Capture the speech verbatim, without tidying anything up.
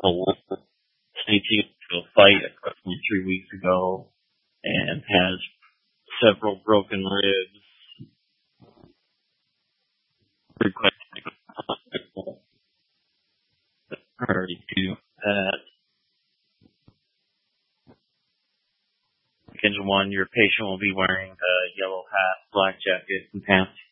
Stay tuned to a fight approximately three weeks ago and has several broken ribs. Requested priority to that. Engine one, your patient will be wearing a yellow hat, black jacket, and pants.